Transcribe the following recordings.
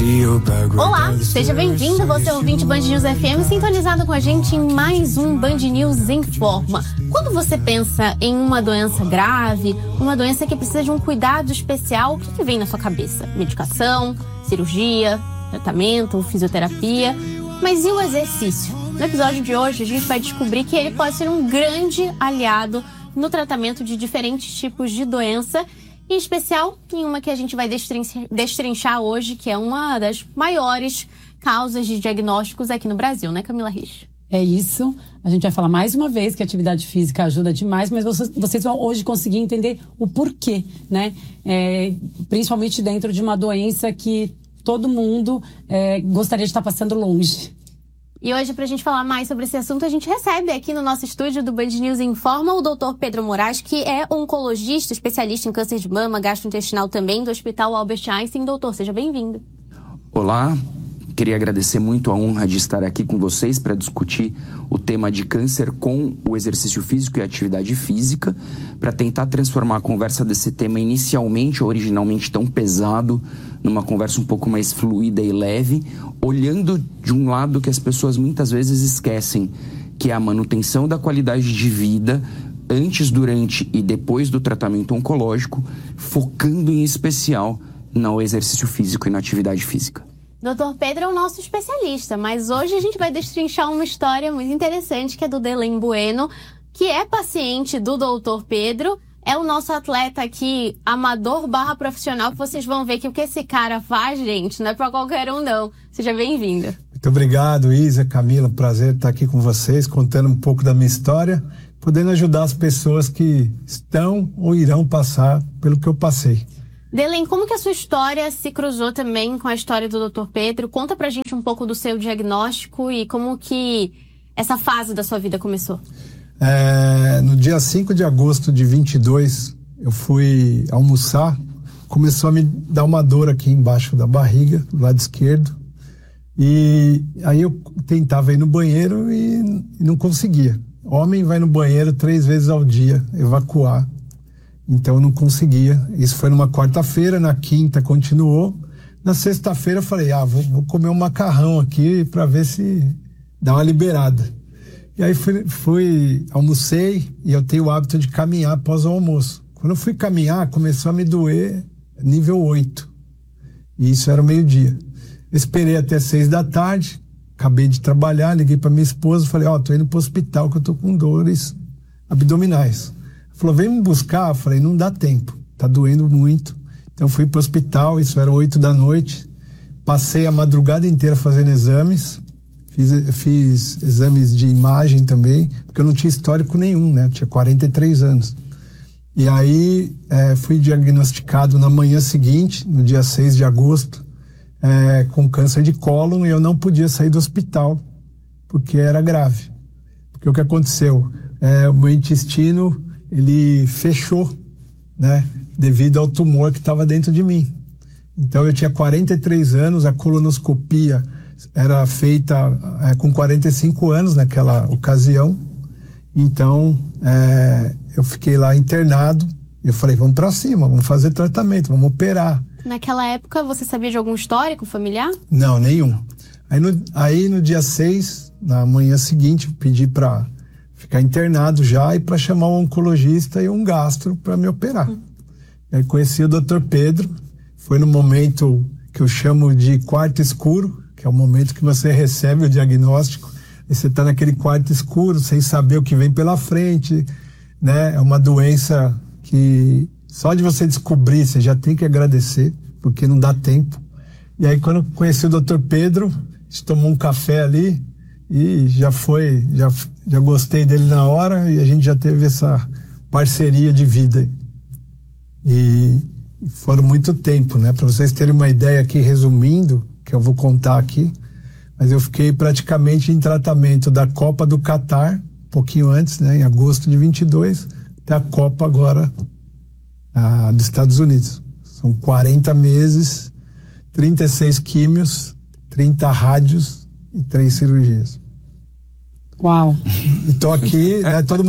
Olá, seja bem-vindo, você é ouvinte Band News FM, sintonizado com a gente em mais um Band News Informa. Quando você pensa em uma doença grave, uma doença que precisa de um cuidado especial, o que vem na sua cabeça? Medicação, cirurgia, tratamento, fisioterapia, mas e o exercício? No episódio de hoje a gente vai descobrir que ele pode ser um grande aliado no tratamento de diferentes tipos de doença, em especial em uma que a gente vai destrinchar hoje, que é uma das maiores causas de diagnósticos aqui no Brasil, né, Camila Risch? É isso. A gente vai falar mais uma vez que a atividade física ajuda demais, mas vocês vão hoje conseguir entender o porquê, né? Principalmente dentro de uma doença que todo mundo gostaria de estar passando longe. E hoje, para a gente falar mais sobre esse assunto, a gente recebe aqui no nosso estúdio do Band News Informa o Dr. Pedro Moraes, que é oncologista, especialista em câncer de mama, gastrointestinal também, do Hospital Albert Einstein. Doutor, seja bem-vindo. Olá, queria agradecer muito a honra de estar aqui com vocês para discutir o tema de câncer com o exercício físico e a atividade física, para tentar transformar a conversa desse tema inicialmente, originalmente tão pesado, numa conversa um pouco mais fluida e leve, olhando de um lado que as pessoas muitas vezes esquecem, que é a manutenção da qualidade de vida antes, durante e depois do tratamento oncológico, focando em especial no exercício físico e na atividade física. Dr. Pedro é o nosso especialista, mas hoje a gente vai destrinchar uma história muito interessante, que é do Delen Bueno, que é paciente do Dr. Pedro. É o nosso atleta aqui, amador / profissional, que vocês vão ver que o que esse cara faz, gente, não é pra qualquer um, não. Seja bem-vindo. Muito obrigado, Isa, Camila. Prazer estar aqui com vocês, contando um pouco da minha história, podendo ajudar as pessoas que estão ou irão passar pelo que eu passei. Delen, como que a sua história se cruzou também com a história do Dr. Pedro? Conta pra gente um pouco do seu diagnóstico e como que essa fase da sua vida começou. No dia 5 de agosto de 22, eu fui almoçar, começou a me dar uma dor aqui embaixo da barriga, do lado esquerdo, e aí eu tentava ir no banheiro e não conseguia. Homem vai no banheiro 3 vezes ao dia, evacuar, então eu não conseguia. Isso foi numa quarta-feira, na quinta continuou, na sexta-feira eu falei, vou comer um macarrão aqui para ver se dá uma liberada. E aí almocei, e eu tenho o hábito de caminhar após o almoço. Quando eu fui caminhar, começou a me doer nível 8. E isso era o meio-dia. Esperei até 6 da tarde, acabei de trabalhar, liguei para minha esposa, falei, tô indo pro hospital que eu tô com dores abdominais. Ela falou, vem me buscar. Eu falei, não dá tempo, tá doendo muito. Então fui pro hospital, isso era 8 da noite. Passei a madrugada inteira fazendo exames. Fiz exames de imagem também, porque eu não tinha histórico nenhum, né? Eu tinha 43 anos. E aí fui diagnosticado na manhã seguinte, no dia 6 de agosto, com câncer de cólon, e eu não podia sair do hospital, porque era grave. Porque o que aconteceu? O meu intestino, ele fechou, né? Devido ao tumor que estava dentro de mim. Então eu tinha 43 anos, a colonoscopia era feita com 45 anos naquela ocasião. Então eu fiquei lá internado. Eu falei, vamos pra cima, vamos fazer tratamento, vamos operar. Naquela época você sabia de algum histórico familiar? Não, nenhum. Aí no dia 6, na manhã seguinte, eu pedi pra ficar internado já e pra chamar um oncologista e um gastro pra me operar. Aí conheci o Dr. Pedro. Foi no momento que eu chamo de quarto escuro, que é o momento que você recebe o diagnóstico, e você está naquele quarto escuro, sem saber o que vem pela frente, né? É uma doença que só de você descobrir, você já tem que agradecer, porque não dá tempo. E aí, quando eu conheci o Dr. Pedro, a gente tomou um café ali, e já gostei dele na hora, e a gente já teve essa parceria de vida. E foram muito tempo, né? Para vocês terem uma ideia aqui, resumindo, que eu vou contar aqui, mas eu fiquei praticamente em tratamento da Copa do Catar, um pouquinho antes, né, em agosto de 22, até a Copa agora dos Estados Unidos. São 40 meses, 36 químios, 30 rádios e 3 cirurgias. Uau! E tô aqui, né, todo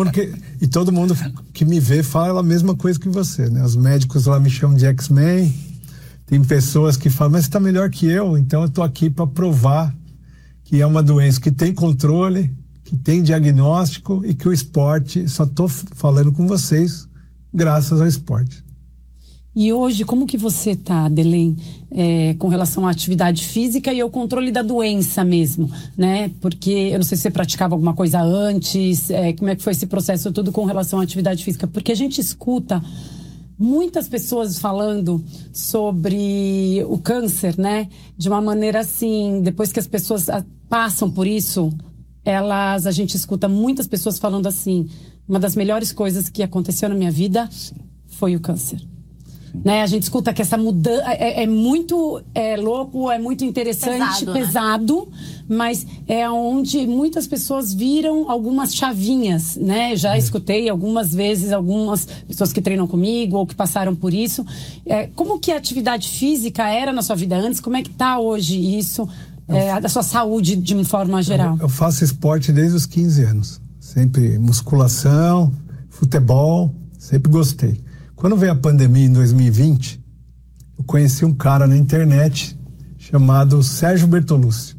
mundo que me vê fala a mesma coisa que você, né? Os médicos lá me chamam de X-Men. Tem pessoas que falam, mas você está melhor que eu, então eu estou aqui para provar que é uma doença que tem controle, que tem diagnóstico e que o esporte, só estou falando com vocês graças ao esporte. E hoje, como que você está, Adelém, com relação à atividade física e ao controle da doença mesmo, né? Porque eu não sei se você praticava alguma coisa antes, como é que foi esse processo todo com relação à atividade física? Porque a gente escuta muitas pessoas falando sobre o câncer, né? De uma maneira assim, depois que as pessoas passam por isso, a gente escuta muitas pessoas falando assim, uma das melhores coisas que aconteceu na minha vida foi o câncer. Né? A gente escuta que essa mudança é muito louco, é muito interessante, pesado, mas é onde muitas pessoas viram algumas chavinhas, né? Já escutei algumas vezes, algumas pessoas que treinam comigo ou que passaram por isso. Como que a atividade física era na sua vida antes? Como é que está hoje isso, a sua saúde de uma forma geral? Eu faço esporte desde os 15 anos. Sempre musculação, futebol, sempre gostei. Quando veio a pandemia em 2020, eu conheci um cara na internet chamado Sérgio Bertolucci.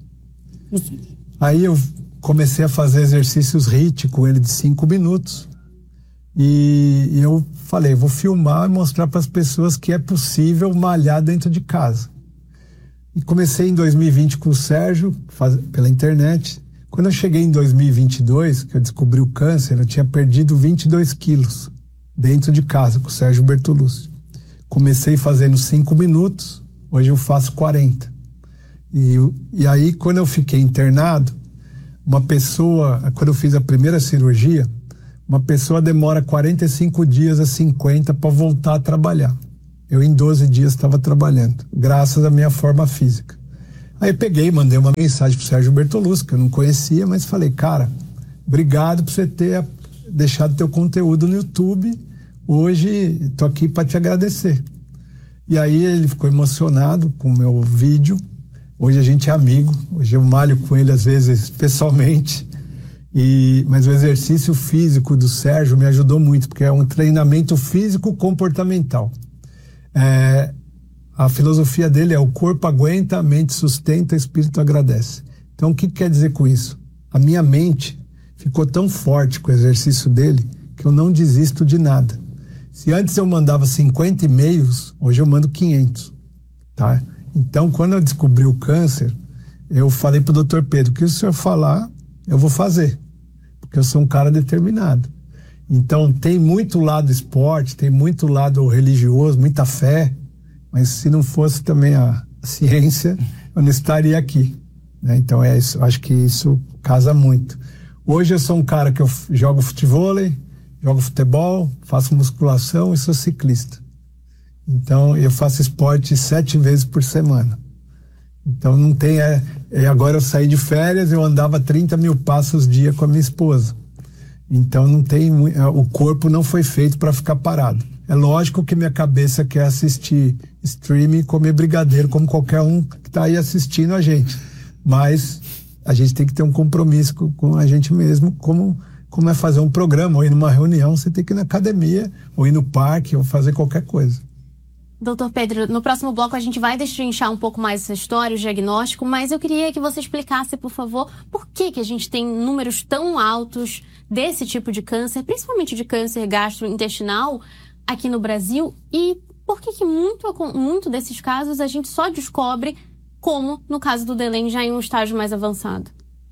Aí eu comecei a fazer exercícios HIIT com ele de 5 minutos. E eu falei, vou filmar e mostrar para as pessoas que é possível malhar dentro de casa. E comecei em 2020 com o Sérgio, pela internet. Quando eu cheguei em 2022, que eu descobri o câncer, eu tinha perdido 22 quilos. Dentro de casa, com o Sérgio Bertolucci. Comecei fazendo 5 minutos, hoje eu faço 40. E aí, quando eu fiquei internado, uma pessoa, quando eu fiz a primeira cirurgia, uma pessoa demora 45 dias a 50 para voltar a trabalhar. Eu, em 12 dias, estava trabalhando, graças à minha forma física. Aí eu peguei, mandei uma mensagem pro Sérgio Bertolucci, que eu não conhecia, mas falei, cara, obrigado por você ter deixado teu conteúdo no YouTube, hoje tô aqui para te agradecer. E aí ele ficou emocionado com o meu vídeo, hoje a gente é amigo, hoje eu malho com ele às vezes pessoalmente, mas o exercício físico do Sérgio me ajudou muito, porque é um treinamento físico comportamental. A filosofia dele é o corpo aguenta, a mente sustenta, o espírito agradece. Então o que quer dizer com isso? A minha mente ficou tão forte com o exercício dele que eu não desisto de nada. Se antes eu mandava 50 e-mails, hoje eu mando 500, tá? Então, quando eu descobri o câncer, eu falei pro Dr. Pedro, o que o senhor falar, eu vou fazer, porque eu sou um cara determinado. Então, tem muito lado esporte, tem muito lado religioso, muita fé, mas se não fosse também a ciência, eu não estaria aqui, né? Então, isso, acho que isso casa muito. Hoje eu sou um cara que eu jogo futevôlei, jogo futebol, faço musculação e sou ciclista. Então eu faço esporte 7 vezes por semana. Então não tem... agora eu saí de férias, eu andava 30 mil passos dia com a minha esposa. Então não tem... o corpo não foi feito para ficar parado. É lógico que minha cabeça quer assistir streaming e comer brigadeiro, como qualquer um que está aí assistindo a gente. Mas a gente tem que ter um compromisso com a gente mesmo, como é fazer um programa, ou ir numa reunião, você tem que ir na academia, ou ir no parque, ou fazer qualquer coisa. Doutor Pedro, no próximo bloco a gente vai destrinchar um pouco mais essa história, o diagnóstico, mas eu queria que você explicasse, por favor, por que a gente tem números tão altos desse tipo de câncer, principalmente de câncer gastrointestinal, aqui no Brasil, e por que muito desses casos a gente só descobre, como no caso do Delém, já em um estágio mais avançado?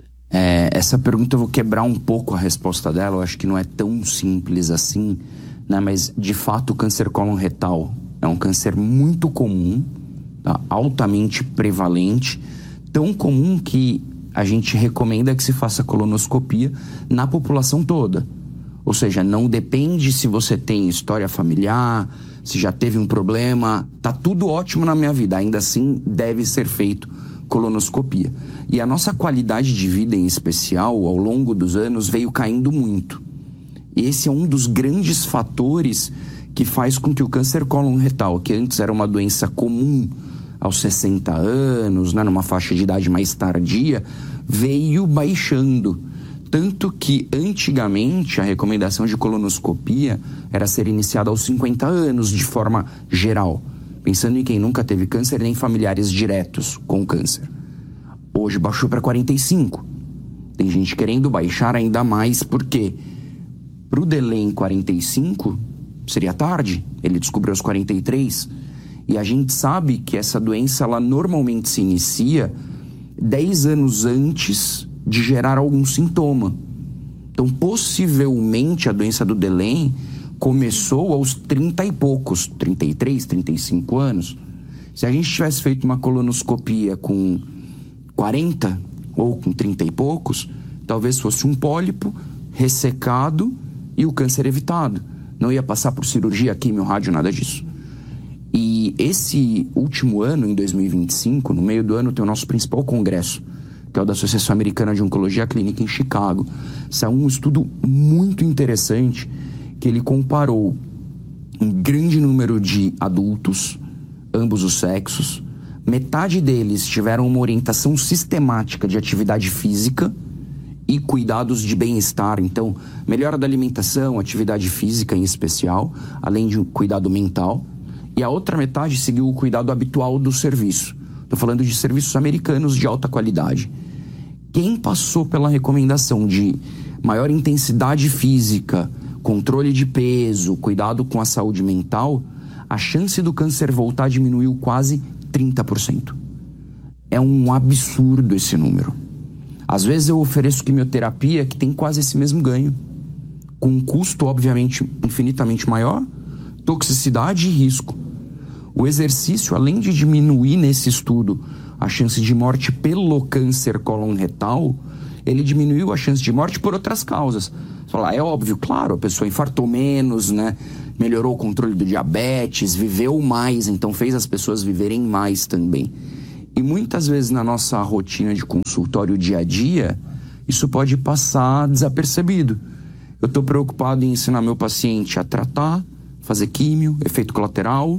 Essa pergunta eu vou quebrar um pouco a resposta dela, eu acho que não é tão simples assim, né? Mas de fato o câncer cólon retal é um câncer muito comum, tá? Altamente prevalente, tão comum que a gente recomenda que se faça colonoscopia na população toda. Ou seja, não depende se você tem história familiar, se já teve um problema, tá tudo ótimo na minha vida, ainda assim deve ser feito colonoscopia. E a nossa qualidade de vida em especial, ao longo dos anos, veio caindo muito. Esse é um dos grandes fatores que faz com que o câncer cólon retal, que antes era uma doença comum aos 60 anos, né, numa faixa de idade mais tardia, veio baixando. Tanto que, antigamente, a recomendação de colonoscopia era ser iniciada aos 50 anos, de forma geral. Pensando em quem nunca teve câncer, nem familiares diretos com câncer. Hoje baixou para 45. Tem gente querendo baixar ainda mais, porque pro Delém 45 seria tarde. Ele descobriu aos 43. E a gente sabe que essa doença, ela normalmente se inicia 10 anos antes de gerar algum sintoma. Então, possivelmente, a doença do Delém começou aos 30 e poucos, 33, 35 anos. Se a gente tivesse feito uma colonoscopia com 40 ou com 30 e poucos, talvez fosse um pólipo ressecado e o câncer evitado. Não ia passar por cirurgia, químio, rádio, nada disso. E esse último ano, em 2025, no meio do ano, tem o nosso principal congresso, que é o da Associação Americana de Oncologia Clínica em Chicago. Saiu um estudo muito interessante, que ele comparou um grande número de adultos, ambos os sexos. Metade deles tiveram uma orientação sistemática de atividade física e cuidados de bem-estar. Então, melhora da alimentação, atividade física em especial, além de um cuidado mental. E a outra metade seguiu o cuidado habitual do serviço. Estou falando de serviços americanos de alta qualidade. Quem passou pela recomendação de maior intensidade física, controle de peso, cuidado com a saúde mental, a chance do câncer voltar diminuiu quase 30%. É um absurdo esse número. Às vezes eu ofereço quimioterapia que tem quase esse mesmo ganho, com um custo, obviamente, infinitamente maior, toxicidade e risco. O exercício, além de diminuir nesse estudo a chance de morte pelo câncer colon-retal, ele diminuiu a chance de morte por outras causas. Você fala, é óbvio, claro, a pessoa infartou menos, né? Melhorou o controle do diabetes, viveu mais, então fez as pessoas viverem mais também. E muitas vezes na nossa rotina de consultório dia a dia, isso pode passar desapercebido. Eu estou preocupado em ensinar meu paciente a tratar, fazer químio, efeito colateral,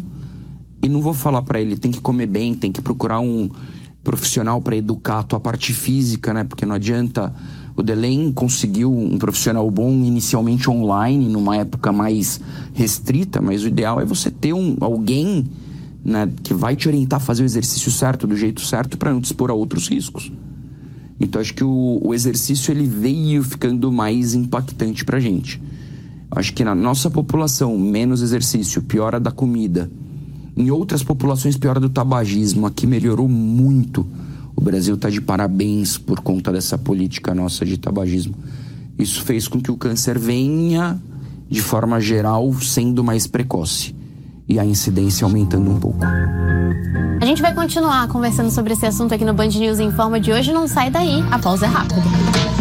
e não vou falar para ele, tem que comer bem, tem que procurar um profissional para educar a tua parte física, né? Porque não adianta. O Delém conseguiu um profissional bom inicialmente online, numa época mais restrita, mas o ideal é você ter alguém, né, que vai te orientar a fazer o exercício certo, do jeito certo, para não te expor a outros riscos. Então acho que o exercício ele veio ficando mais impactante pra gente. Acho que na nossa população, menos exercício, piora da comida. Em outras populações, piora do tabagismo. Aqui melhorou muito. O Brasil está de parabéns por conta dessa política nossa de tabagismo. Isso fez com que o câncer venha, de forma geral, sendo mais precoce. E a incidência aumentando um pouco. A gente vai continuar conversando sobre esse assunto aqui no Band News Informa de hoje. Não sai daí, a pausa é rápida.